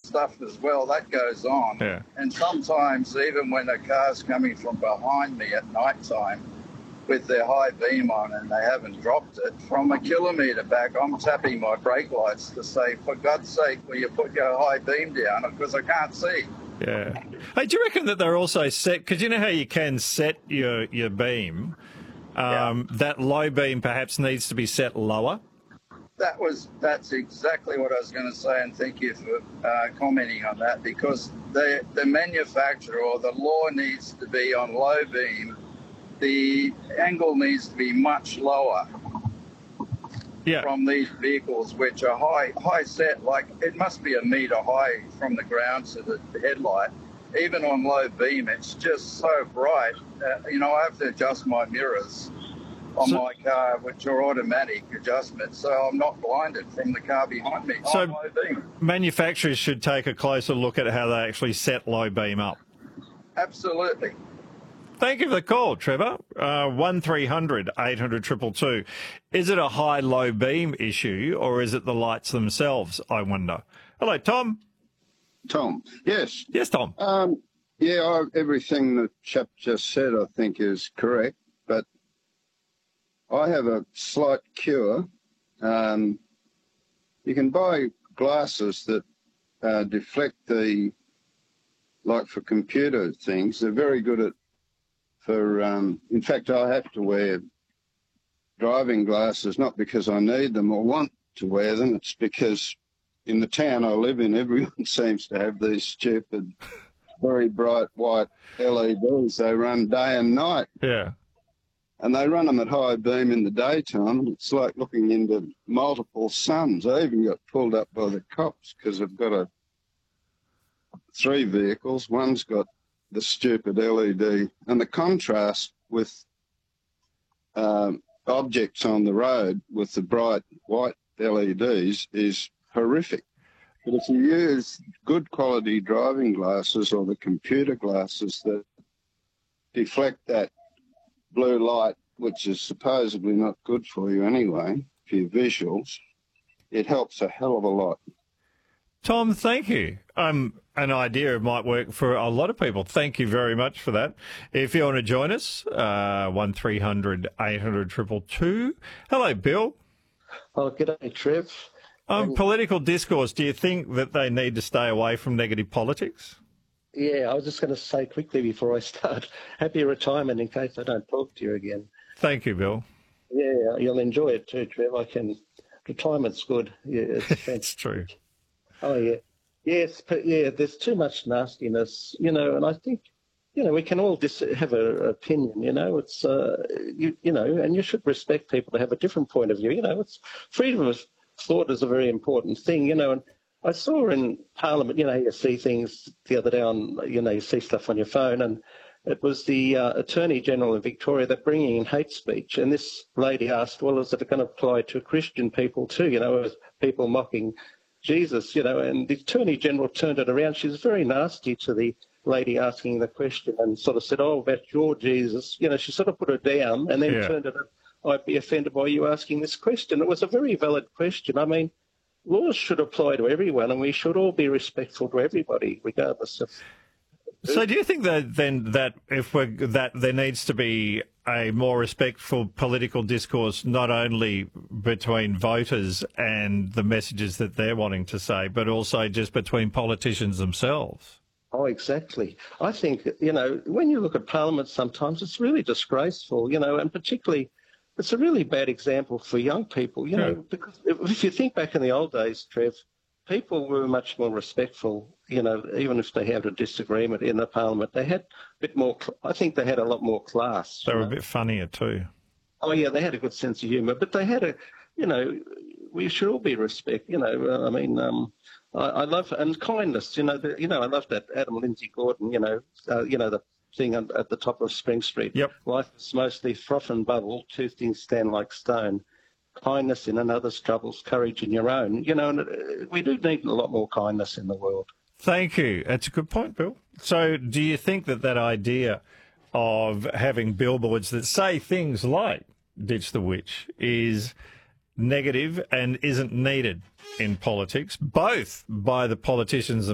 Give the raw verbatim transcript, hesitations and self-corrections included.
stuff as well, that goes on. Yeah. And sometimes, even when a car's coming from behind me at night time with their high beam on and they haven't dropped it, from a kilometre back, I'm tapping my brake lights to say, for God's sake, will you put your high beam down, because I can't see. Yeah. Hey, do you reckon that they're also set, because you know how you can set your, your beam, um, Yeah. that low beam perhaps needs to be set lower? That was, that's exactly what I was going to say, and thank you for uh, commenting on that, because the, the manufacturer or the law needs to be on low beam. The angle needs to be much lower Yeah. from these vehicles, which are high, high set, like it must be a metre high from the ground to the headlight. Even on low beam, it's just so bright. Uh, you know, I have to adjust my mirrors on So- my car, which are automatic adjustments, so I'm not blinded from the car behind me So- on low beam. Manufacturers should take a closer look at how they actually set low beam up. Absolutely. Thank you for the call, Trevor. Uh, one three hundred eight hundred two two two. Is it a high-low beam issue, or is it the lights themselves, I wonder? Hello, Tom. Tom, yes. Yes, Tom. Um, yeah, I, everything the chap just said I think is correct, but I have a slight cure. Um, you can buy glasses that uh, deflect the, like for computer things, they're very good at, for, um, in fact, I have to wear driving glasses, not because I need them or want to wear them, it's because in the town I live in, everyone seems to have these stupid, very bright white L E Ds. They run day and night, Yeah. and they run them at high beam in the daytime. It's like looking into multiple suns. I even got pulled up by the cops because I've got a three vehicles. One's got the stupid L E D, and the contrast with um, objects on the road with the bright white L E Ds is horrific. But if you use good quality driving glasses or the computer glasses that deflect that blue light, which is supposedly not good for you anyway, for your visuals, it helps a hell of a lot. Tom, thank you. Um, an idea it might work for a lot of people. Thank you very much for that. If you want to join us, uh, one three hundred eight hundred two two two. Hello, Bill. Oh, g'day, Trev. Um, Um, political discourse, do you think that they need to stay away from negative politics? Yeah, I was just going to say quickly before I start, happy retirement in case I don't talk to you again. Thank you, Bill. Yeah, you'll enjoy it too, Trev. I can. Retirement's good. Yeah, it's It's true. Oh, yeah. Yes, but yeah, there's too much nastiness, you know, and I think, you know, we can all dis- have an opinion, you know, it's, uh, you, you know, and you should respect people to have a different point of view, you know, it's freedom of thought is a very important thing, you know, and I saw in Parliament, you know, you see things the other day on, you know, you see stuff on your phone, and it was the uh, Attorney General in Victoria that bringing in hate speech, and this lady asked, well, is it going to apply to Christian people too, you know, as people mocking Jesus, you know, and the Attorney General turned it around. She was very nasty to the lady asking the question and sort of said, oh, that's your Jesus. You know, she sort of put her down and then Yeah. turned it up. I'd be offended by you asking this question. It was a very valid question. I mean, laws should apply to everyone and we should all be respectful to everybody, regardless of... So do you think that then that if we're, that there needs to be a more respectful political discourse, not only between voters and the messages that they're wanting to say, but also just between politicians themselves? Oh, exactly. I think, you know, when you look at Parliament sometimes, it's really disgraceful, you know, and particularly it's a really bad example for young people, you Yeah. know, because if you think back in the old days, Trev, people were much more respectful, you know, even if they had a disagreement in the Parliament. They had a bit more, I think they had a lot more class. They you were a know? bit funnier too. Oh, yeah, they had a good sense of humour, but they had a, you know, we should all be respect, you know, uh, I mean, um, I, I love, and kindness, you know, the, you know, I love that Adam Lindsay Gordon, you know, uh, you know, the thing at, at the top of Spring Street. Yep. Life is mostly froth and bubble, two things stand like stone. Kindness in another's troubles, courage in your own. You know, and uh, we do need a lot more kindness in the world. Thank you. That's a good point, Bill. So do you think that that idea of having billboards that say things like ditch the witch is negative and isn't needed in politics, both by the politicians